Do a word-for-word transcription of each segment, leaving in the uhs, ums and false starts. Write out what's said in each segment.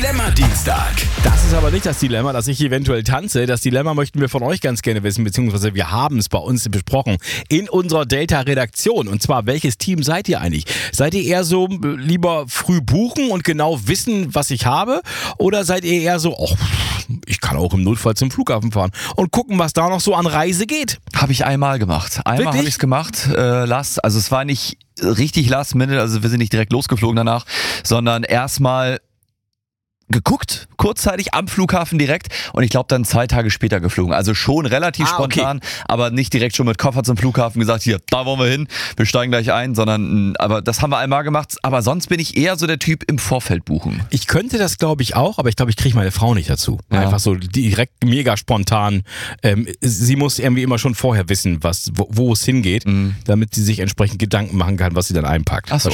Dilemma-Dienstag. Das ist aber nicht das Dilemma, dass ich eventuell tanze. Das Dilemma möchten wir von euch ganz gerne wissen, beziehungsweise wir haben es bei uns besprochen in unserer Delta-Redaktion. Und zwar, welches Team seid ihr eigentlich? Seid ihr eher so lieber früh buchen und genau wissen, was ich habe? Oder seid ihr eher so, oh, ich kann auch im Notfall zum Flughafen fahren und gucken, was da noch so an Reise geht? Habe ich einmal gemacht. Einmal habe ich es gemacht, äh, last, also es war nicht richtig last minute, also wir sind nicht direkt losgeflogen danach, sondern erstmal geguckt, kurzzeitig am Flughafen direkt und ich glaube dann zwei Tage später geflogen. Also schon relativ ah, spontan, okay. aber nicht direkt schon mit Koffer zum Flughafen gesagt, hier, da wollen wir hin, wir steigen gleich ein, sondern, aber das haben wir einmal gemacht. Aber sonst bin ich eher so der Typ im Vorfeld buchen. Ich könnte das glaube ich auch, aber ich glaube, ich kriege meine Frau nicht dazu. Ja. Einfach so direkt mega spontan. Ähm, sie muss irgendwie immer schon vorher wissen, was, wo, wo es hingeht, mhm. damit sie sich entsprechend Gedanken machen kann, was sie dann einpackt. Ach so.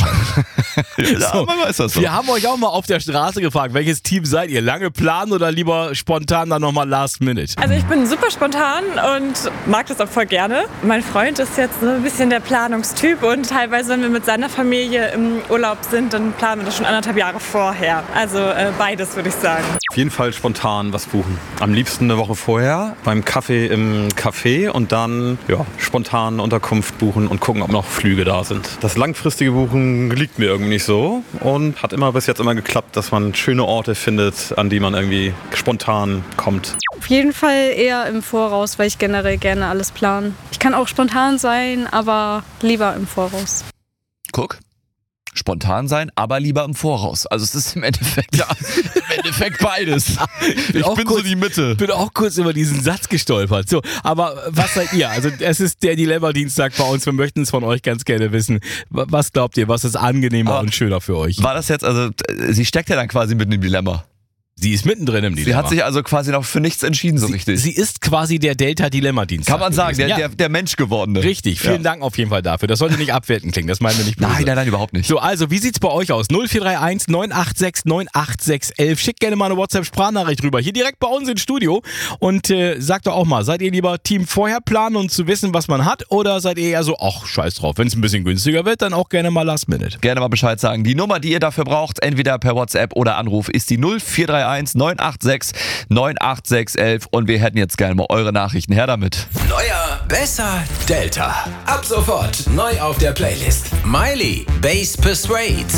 Ja, so. Man weiß das so. Wir haben euch auch mal auf der Straße gefragt, welches Team seid ihr? Lange planen oder lieber spontan dann nochmal last minute? Also ich bin super spontan und mag das auch voll gerne. Mein Freund ist jetzt so ein bisschen der Planungstyp und teilweise, wenn wir mit seiner Familie im Urlaub sind, dann planen wir das schon anderthalb Jahre vorher. Also äh, beides, würde ich sagen. Auf jeden Fall spontan was buchen. Am liebsten eine Woche vorher beim Kaffee im Café und dann ja, spontan Unterkunft buchen und gucken, ob noch Flüge da sind. Das langfristige Buchen liegt mir irgendwie nicht so und hat immer bis jetzt immer geklappt, dass man schöne Orte findet, an die man irgendwie spontan kommt. Auf jeden Fall eher im Voraus, weil ich generell gerne alles plane. Ich kann auch spontan sein, aber lieber im Voraus. Guck. Spontan sein, aber lieber im Voraus. Also es ist im Endeffekt, ja, im Endeffekt beides. Ich auch bin kurz, so die Mitte. Ich bin auch kurz über diesen Satz gestolpert. So, aber was seid ihr? Also es ist der Dilemma-Dienstag bei uns. Wir möchten es von euch ganz gerne wissen. Was glaubt ihr? Was ist angenehmer aber und schöner für euch? War das jetzt, also sie steckt ja dann quasi mitten im Dilemma. Sie ist mittendrin im Dilemma. Sie hat sich also quasi noch für nichts entschieden, so sie, richtig. Sie ist quasi der Delta-Dilemma-Dienstag. Kann man sagen, der, ja. der, der Mensch gewordene. Richtig, vielen ja. Dank auf jeden Fall dafür. Das sollte nicht abwertend klingen, das meinen wir nicht böse. Nein, nein, nein, überhaupt nicht. So, also, wie sieht's bei euch aus? null vier drei eins neun acht sechs neun acht sechs elf. Schickt gerne mal eine WhatsApp-Sprachnachricht rüber. Hier direkt bei uns ins Studio. Und äh, sagt doch auch mal, seid ihr lieber Team vorher planen und zu wissen, was man hat? Oder seid ihr eher so, ach, scheiß drauf, wenn es ein bisschen günstiger wird, dann auch gerne mal Last Minute. Gerne mal Bescheid sagen. Die Nummer, die ihr dafür braucht, entweder per WhatsApp oder Anruf, ist die null vier drei eins neun acht sechs neun acht sechs elf und wir hätten jetzt gerne mal eure Nachrichten. Her damit. Neuer, besser, Delta. Ab sofort neu auf der Playlist. Miley, Bass Persuade.